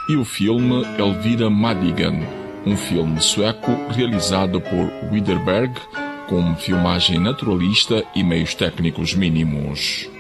e o filme Elvira Madigan, um filme sueco realizado por Widerberg, com filmagem naturalista e meios técnicos mínimos.